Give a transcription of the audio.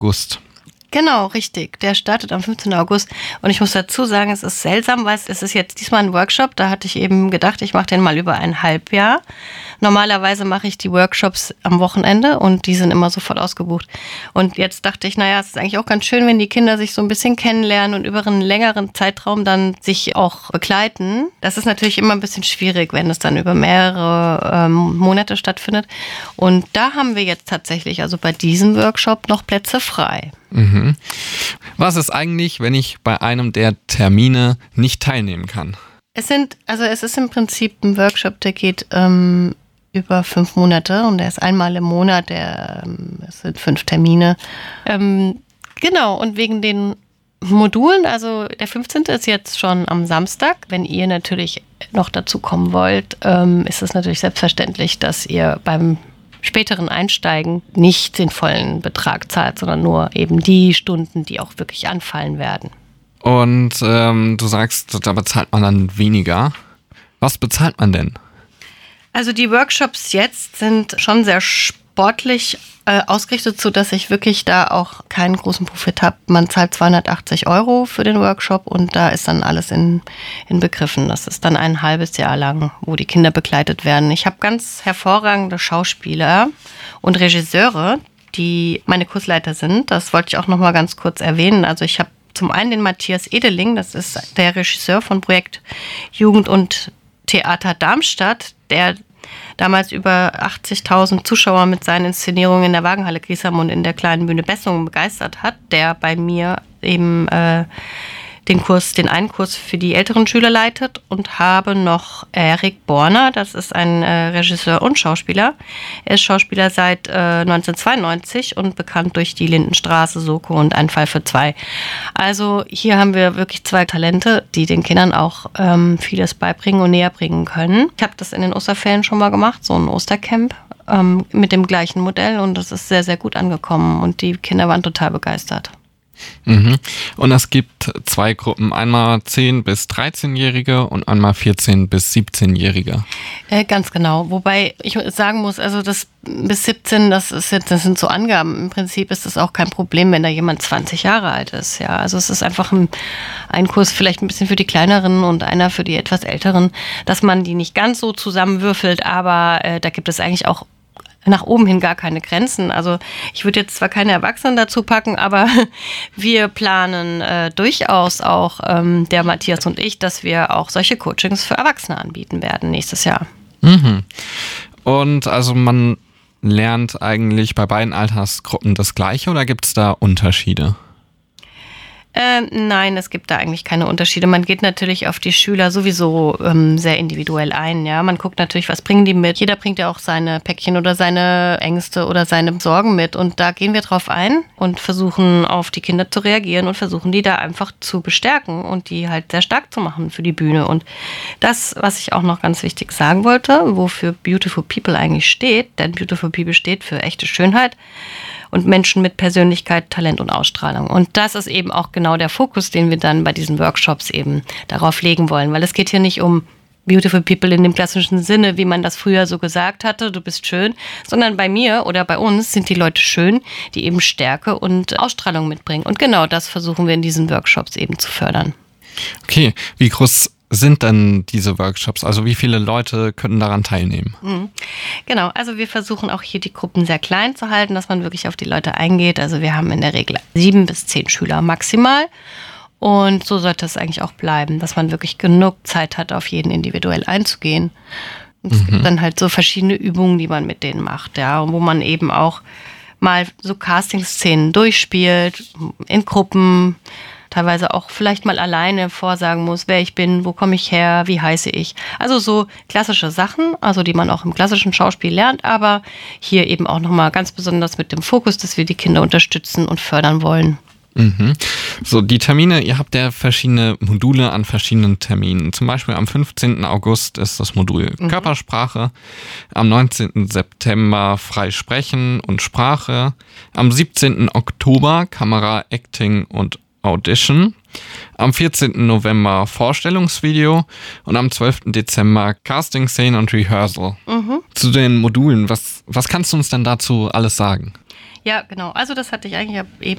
August. Genau, richtig. Der startet am 15. August. Und ich muss dazu sagen, es ist seltsam, weil es ist jetzt diesmal ein Workshop. Da hatte ich eben gedacht, ich mache den mal über ein Halbjahr. Normalerweise mache ich die Workshops am Wochenende und die sind immer sofort ausgebucht. Und jetzt dachte ich, naja, es ist eigentlich auch ganz schön, wenn die Kinder sich so ein bisschen kennenlernen und über einen längeren Zeitraum dann sich auch begleiten. Das ist natürlich immer ein bisschen schwierig, wenn es dann über mehrere Monate stattfindet. Und da haben wir jetzt tatsächlich, also bei diesem Workshop, noch Plätze frei. Mhm. Was ist eigentlich, wenn ich bei einem der Termine nicht teilnehmen kann? Es ist im Prinzip ein Workshop, der geht über 5 Monate und der ist einmal im Monat, es sind 5 Termine. Genau, und wegen den Modulen, also der 15. ist jetzt schon am Samstag. Wenn ihr natürlich noch dazu kommen wollt, ist es natürlich selbstverständlich, dass ihr beim späteren Einsteigen nicht den vollen Betrag zahlt, sondern nur eben die Stunden, die auch wirklich anfallen werden. Und du sagst, da bezahlt man dann weniger. Was bezahlt man denn? Also die Workshops jetzt sind schon sehr sportlich ausgerichtet, sodass ich wirklich da auch keinen großen Profit habe. Man zahlt 280 € für den Workshop und da ist dann alles in Begriffen. Das ist dann ein halbes Jahr lang, wo die Kinder begleitet werden. Ich habe ganz hervorragende Schauspieler und Regisseure, die meine Kursleiter sind. Das wollte ich auch noch mal ganz kurz erwähnen. Also ich habe zum einen den Matthias Edeling, das ist der Regisseur von Projekt Jugend und Theater Darmstadt, der damals über 80.000 Zuschauer mit seinen Inszenierungen in der Wagenhalle Griesham und in der kleinen Bühne Bessungen begeistert hat, der bei mir eben den einen Kurs für die älteren Schüler leitet, und habe noch Erik Borner, das ist ein Regisseur und Schauspieler. Er ist Schauspieler seit 1992 und bekannt durch die Lindenstraße, Soko und Ein Fall für zwei. Also hier haben wir wirklich 2 Talente, die den Kindern auch vieles beibringen und näher bringen können. Ich habe das in den Osterferien schon mal gemacht, so ein Ostercamp mit dem gleichen Modell, und das ist sehr, sehr gut angekommen und die Kinder waren total begeistert. Mhm. Und es gibt 2 Gruppen, einmal 10- bis 13-Jährige und einmal 14- bis 17-Jährige. Ganz genau, wobei ich sagen muss, also das bis 17, das sind so Angaben. Im Prinzip ist das auch kein Problem, wenn da jemand 20 Jahre alt ist. Ja, also es ist einfach ein Kurs vielleicht ein bisschen für die Kleineren und einer für die etwas Älteren, dass man die nicht ganz so zusammenwürfelt, aber da gibt es eigentlich auch nach oben hin gar keine Grenzen. Also ich würde jetzt zwar keine Erwachsenen dazu packen, aber wir planen durchaus auch, der Matthias und ich, dass wir auch solche Coachings für Erwachsene anbieten werden nächstes Jahr. Mhm. Und also man lernt eigentlich bei beiden Altersgruppen das Gleiche oder gibt es da Unterschiede? Nein, es gibt da eigentlich keine Unterschiede. Man geht natürlich auf die Schüler sowieso sehr individuell ein. Ja, man guckt natürlich, was bringen die mit. Jeder bringt ja auch seine Päckchen oder seine Ängste oder seine Sorgen mit. Und da gehen wir drauf ein und versuchen auf die Kinder zu reagieren und versuchen die da einfach zu bestärken und die halt sehr stark zu machen für die Bühne. Und das, was ich auch noch ganz wichtig sagen wollte, wofür Beautiful People eigentlich steht, denn Beautiful People steht für echte Schönheit und Menschen mit Persönlichkeit, Talent und Ausstrahlung. Und das ist eben auch genau der Fokus, den wir dann bei diesen Workshops eben darauf legen wollen. Weil es geht hier nicht um Beautiful People in dem klassischen Sinne, wie man das früher so gesagt hatte, du bist schön, sondern bei mir oder bei uns sind die Leute schön, die eben Stärke und Ausstrahlung mitbringen. Und genau das versuchen wir in diesen Workshops eben zu fördern. Okay, wie groß sind denn diese Workshops? Also wie viele Leute können daran teilnehmen? Genau, also wir versuchen auch hier die Gruppen sehr klein zu halten, dass man wirklich auf die Leute eingeht. Also wir haben in der Regel 7 bis 10 Schüler maximal. Und so sollte es eigentlich auch bleiben, dass man wirklich genug Zeit hat, auf jeden individuell einzugehen. Und es gibt dann halt so verschiedene Übungen, die man mit denen macht, ja, wo man eben auch mal so Casting-Szenen durchspielt, in Gruppen, teilweise auch vielleicht mal alleine vorsagen muss, wer ich bin, wo komme ich her, wie heiße ich. Also so klassische Sachen, also die man auch im klassischen Schauspiel lernt, aber hier eben auch nochmal ganz besonders mit dem Fokus, dass wir die Kinder unterstützen und fördern wollen. Mhm. So, die Termine, ihr habt ja verschiedene Module an verschiedenen Terminen. Zum Beispiel am 15. August ist das Modul Körpersprache, am 19. September frei sprechen und Sprache, am 17. Oktober Kamera, Acting und Audition, am 14. November Vorstellungsvideo und am 12. Dezember Casting-Szenen und Rehearsal. Zu den Modulen, was kannst du uns denn dazu alles sagen? Ja, genau. Also das hatte ich eigentlich eben